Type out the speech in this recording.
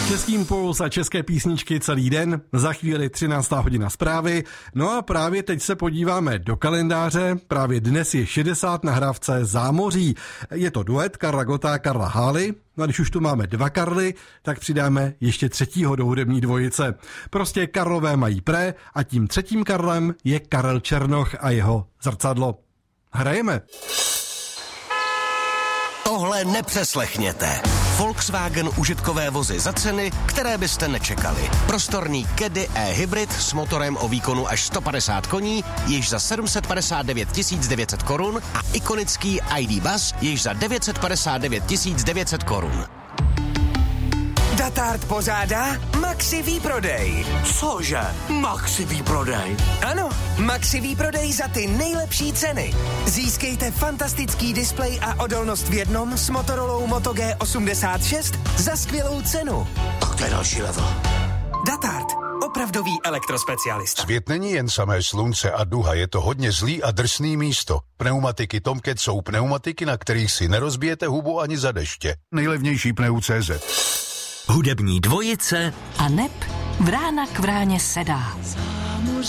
Český impuls a české písničky celý den, za chvíli 13. hodina zprávy. No a právě teď se podíváme do kalendáře, právě dnes je 60 nahrávce Zámoří. Je to duet Karla Gotta a Karla Hály. No a když už tu máme dva Karly, tak přidáme ještě třetího do hudební dvojice. Prostě Karlové mají pré a tím třetím Karlem je Karel Černoch a jeho Zrcadlo. Hrajeme. Tohle nepřeslechněte. Volkswagen užitkové vozy za ceny, které byste nečekali. Prostorný Caddy e-hybrid s motorem o výkonu až 150 koní, již za 759 900 korun a ikonický ID Buzz, již za 959 900 korun. Datard pořádá Maxi výprodej. Cože? Maxi výprodej? Ano, Maxi výprodej za ty nejlepší ceny. Získejte fantastický displej a odolnost v jednom s Motorolou Moto G86 za skvělou cenu. Tak to je další level. Datard, opravdový elektrospecialista. Svět není jen samé slunce a duha, je to hodně zlý a drsný místo. Pneumatiky Tomcat jsou pneumatiky, na kterých si nerozbijete hubu ani za deště. Nejlevnější pneu.cz. Hudební dvojice a neb Vrána k vráně sedá.